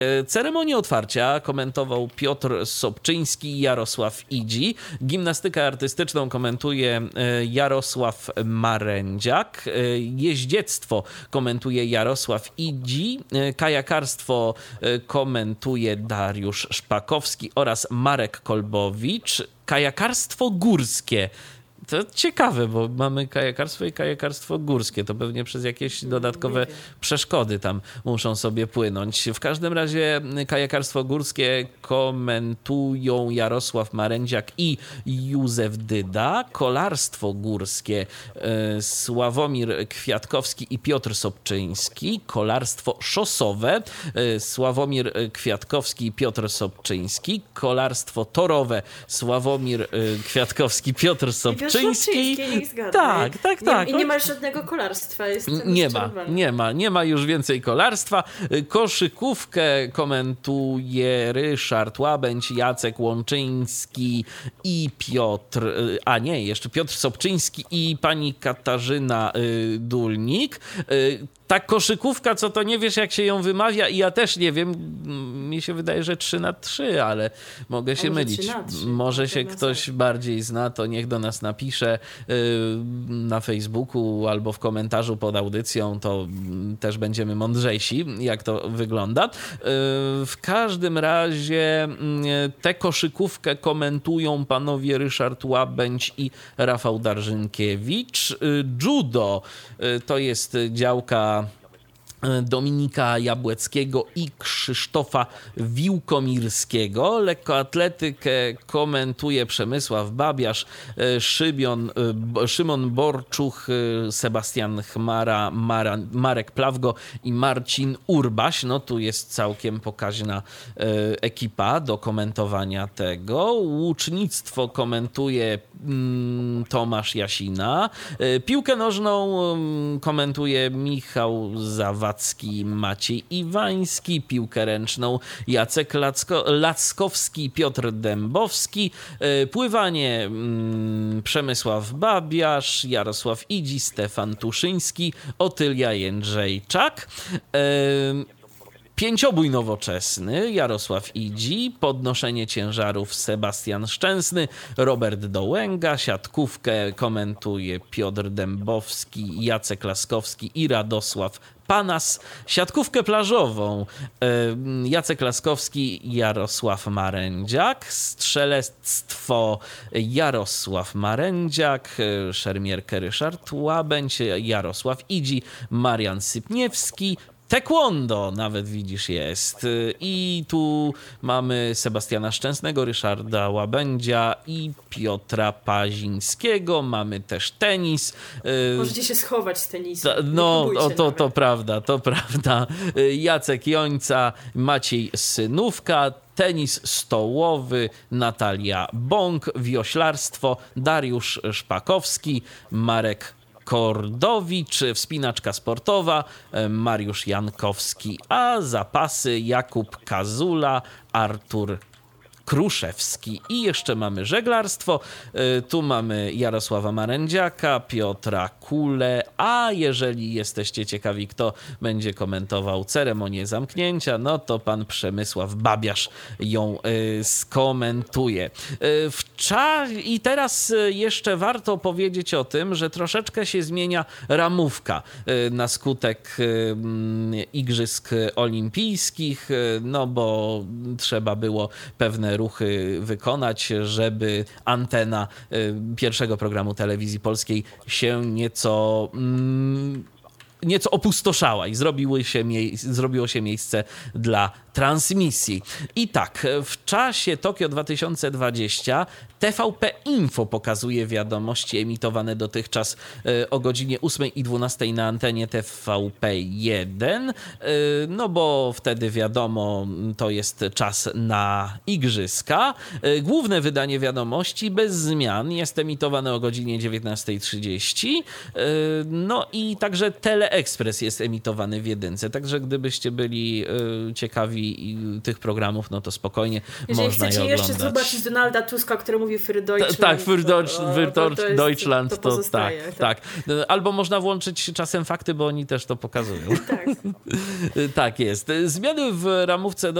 Ceremonię otwarcia komentował Piotr Sobczyński i Jarosław Idzi. Gimnastykę artystyczną komentuje Jarosław Marędziak. Jeździectwo komentuje Jarosław Idzi. Kajakarstwo komentuje Dariusz Szpakowski oraz Marek Kolbowicz. Kajakarstwo górskie. To ciekawe, bo mamy kajakarstwo i kajakarstwo górskie. To pewnie przez jakieś dodatkowe przeszkody tam muszą sobie płynąć. W każdym razie kajakarstwo górskie komentują Jarosław Marędziak i Józef Dyda. Kolarstwo górskie Sławomir Kwiatkowski i Piotr Sobczyński. Kolarstwo szosowe Sławomir Kwiatkowski i Piotr Sobczyński. Kolarstwo torowe Sławomir Kwiatkowski, Piotr Sobczyński. Tak. I nie ma żadnego kolarstwa. Nie ma już więcej kolarstwa. Koszykówkę komentuje Ryszard Łabędź, Jacek Łączyński i jeszcze Piotr Sobczyński i pani Katarzyna Dulnik. Ta koszykówka, co to nie wiesz, jak się ją wymawia i ja też nie wiem. Mi się wydaje, że 3x3, ale mogę się mylić. Może się ktoś bardziej zna, to niech do nas napisze na Facebooku albo w komentarzu pod audycją, to też będziemy mądrzejsi, jak to wygląda. W każdym razie tę koszykówkę komentują panowie Ryszard Łabędź i Rafał Darżynkiewicz. Judo to jest działka Dominika Jabłeckiego i Krzysztofa Wiłkomirskiego. Lekkoatletykę komentuje Przemysław Babiarz, Szymon Borczuch, Sebastian Chmara, Marek Plawgo i Marcin Urbaś. No tu jest całkiem pokaźna ekipa do komentowania tego. Łucznictwo komentuje Tomasz Jasina. Piłkę nożną komentuje Michał Zawadzki, Maciej Iwański. Piłkę ręczną Jacek Lackowski, Piotr Dębowski. Pływanie Przemysław Babiarz, Jarosław Idzi, Stefan Tuszyński, Otylia Jędrzejczak. Pięciobój nowoczesny Jarosław Idzi, podnoszenie ciężarów Sebastian Szczęsny, Robert Dołęga, siatkówkę komentuje Piotr Dębowski, Jacek Laskowski i Radosław Panas. Siatkówkę plażową Jacek Laskowski, Jarosław Marędziak. Strzelectwo Jarosław Marędziak, szermierkę Ryszard Łabędź, Jarosław Idzi, Marian Sypniewski. Taekwondo nawet widzisz jest. I tu mamy Sebastiana Szczęsnego, Ryszarda Łabędzia i Piotra Pazińskiego. Mamy też tenis. Możecie się schować z tenisu. To prawda. Jacek Jońca, Maciej Synówka. Tenis stołowy Natalia Bąk. Wioślarstwo Dariusz Szpakowski, Marek Kordowicz, wspinaczka sportowa Mariusz Jankowski, a zapasy Jakub Kazula, Artur Kruszewski. I jeszcze mamy żeglarstwo. Tu mamy Jarosława Marędziaka, Piotra Kulę, a jeżeli jesteście ciekawi, kto będzie komentował ceremonię zamknięcia, no to pan Przemysław Babiarz ją skomentuje. I teraz jeszcze warto powiedzieć o tym, że troszeczkę się zmienia ramówka na skutek Igrzysk Olimpijskich, no bo trzeba było pewne ruchy wykonać, żeby antena pierwszego programu telewizji polskiej się nieco opustoszała i zrobiło się miejsce dla transmisji. I tak, w czasie Tokio 2020 TVP Info pokazuje wiadomości emitowane dotychczas o godzinie 8 i 12 na antenie TVP1, no bo wtedy wiadomo, to jest czas na igrzyska. Główne wydanie wiadomości bez zmian jest emitowane o godzinie 19:30. No i także Tele Express jest emitowany w jedynce, także gdybyście byli ciekawi tych programów, no to spokojnie jeżeli można je chcecie oglądać. jeszcze zobaczyć Donalda Tuska, który mówi für Deutschland. Tak, für Deutschland, to tak. Albo można włączyć czasem fakty, bo oni też to pokazują. Tak. Tak jest. Zmiany w ramówce